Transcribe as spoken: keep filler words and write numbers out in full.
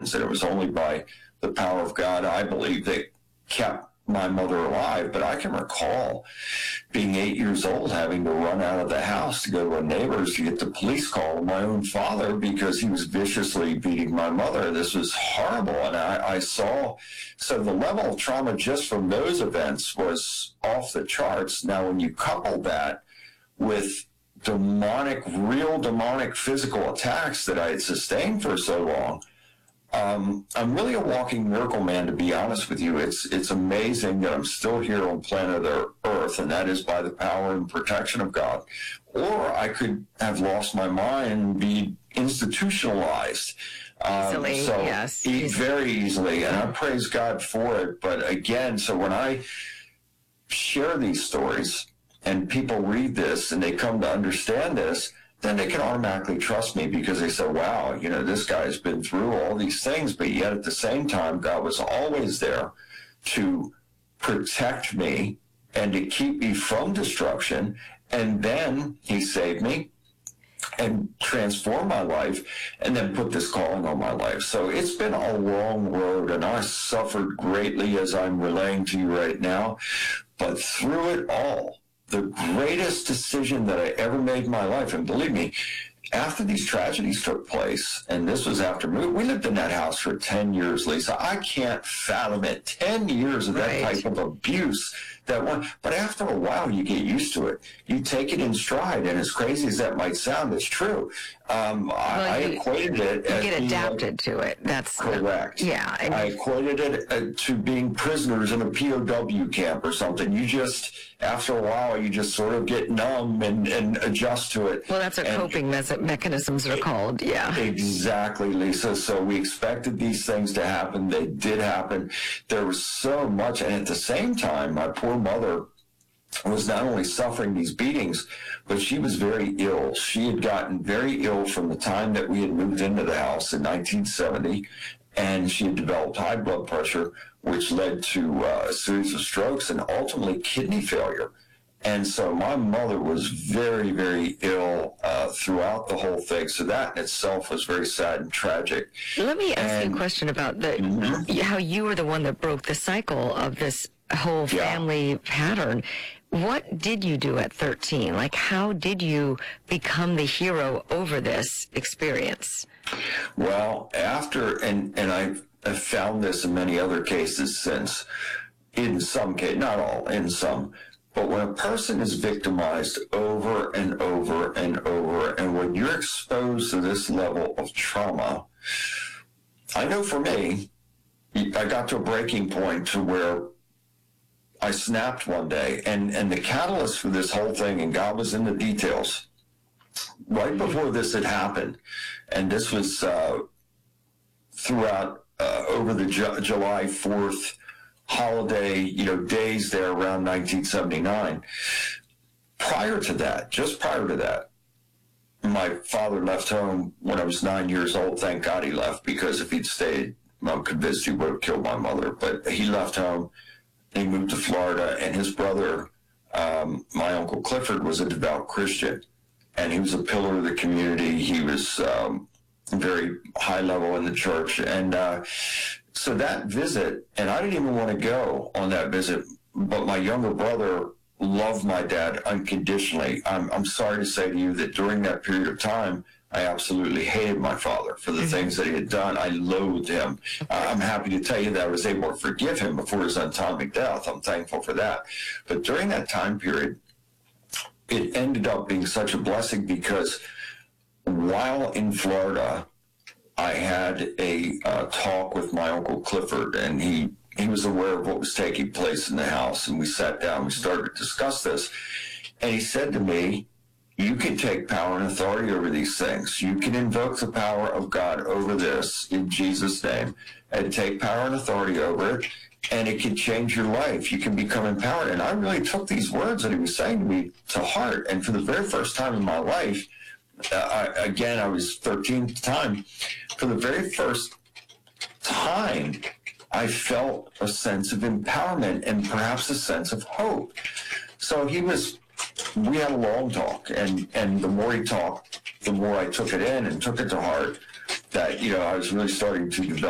actions. And it was only by the power of God, I believe, that kept my mother alive. But I can recall being eight years old, having to run out of the house to go to a neighbor's to get the police call on my own father because he was viciously beating my mother. This was horrible. And I, I saw, so the level of trauma just from those events was off the charts. Now, when you couple that with demonic, real demonic physical attacks that I had sustained for so long, Um, I'm really a walking miracle man, to be honest with you. It's it's amazing that I'm still here on planet Earth, and that is by the power and protection of God. Or I could have lost my mind and be institutionalized. Easily, um, so yes. E- very easily, and I praise God for it. But again, so when I share these stories and people read this and they come to understand this, then they can automatically trust me because they say, wow, you know, this guy's been through all these things, but yet at the same time, God was always there to protect me and to keep me from destruction. And then he saved me and transformed my life and then put this calling on my life. So it's been a long road, and I suffered greatly, as I'm relaying to you right now. But through it all, the greatest decision that I ever made in my life, and believe me, after these tragedies took place, and this was after we lived in that house for ten years, Lisa. I can't fathom it. ten years of that Right. type of abuse. That one, but after a while, you get used to it. You take it in stride, and as crazy as that might sound, it's true. Um, Well, I, I you- equated it You as get being adapted to it. That's correct. Yeah. And I equated it uh, to being prisoners in a P O W camp or something. You just, after a while, you just sort of get numb and, and adjust to it. well, that's what And- coping mes- mechanisms are called. Yeah. Exactly, Lisa. So we expected these things to happen. They did happen. There was so much. And at the same time, my poor mother was not only suffering these beatings, but she was very ill. She had gotten very ill from the time that we had moved into the house in nineteen seventy, and she had developed high blood pressure, which led to uh, a series of strokes and ultimately kidney failure. And so my mother was very, very ill uh, throughout the whole thing. So that in itself was very sad and tragic. Let me ask you And- a question about the Mhm. how you were the one that broke the cycle of this whole Yeah. family pattern. What did you do at thirteen? Like, how did you become the hero over this experience? Well, after, and, and I've, I've found this in many other cases since, in some cases, not all, in some, but when a person is victimized over and over and over, and when you're exposed to this level of trauma, I know for me, I got to a breaking point to where I snapped one day, and, and the catalyst for this whole thing, and God was in the details, right before this had happened, and this was uh, throughout, uh, over the Ju- July fourth holiday, you know, days there around nineteen seventy-nine. Prior to that, just prior to that, my father left home when I was nine years old. Thank God he left, because if he'd stayed, I'm convinced he would have killed my mother. But he left home. He moved to Florida, and his brother, um, my Uncle Clifford, was a devout Christian, and he was a pillar of the community. He was um, very high level in the church. And uh, so that visit, and I didn't even want to go on that visit, but my younger brother loved my dad unconditionally. I'm, I'm sorry to say to you that during that period of time, I absolutely hated my father for the mm-hmm. things that he had done. I loathed him. Uh, I'm happy to tell you that I was able to forgive him before his untimely death. I'm thankful for that. But during that time period, it ended up being such a blessing, because while in Florida, I had a uh, talk with my Uncle Clifford, and he, he was aware of what was taking place in the house. And we sat down, we started to discuss this. And he said to me, you can take power and authority over these things. You can invoke the power of God over this in Jesus' name and take power and authority over it, and it can change your life. You can become empowered. And I really took these words that he was saying to me to heart. And for the very first time in my life, uh, I, again, I was thirteen at the time, for the very first time, I felt a sense of empowerment and perhaps a sense of hope. So he was, we had a long talk, and, and the more he talked, the more I took it in and took it to heart, that, you know, I was really starting to develop